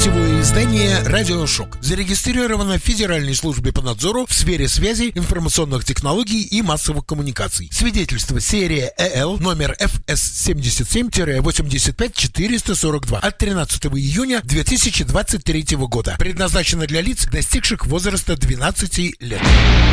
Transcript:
Гостевое издание «Радиошок» зарегистрировано в Федеральной службе по надзору в сфере связи, информационных технологий и массовых коммуникаций. Свидетельство серия ЭЛ номер ФС-77-85442 от 13 июня 2023 года. Предназначено для лиц, достигших возраста 12 лет.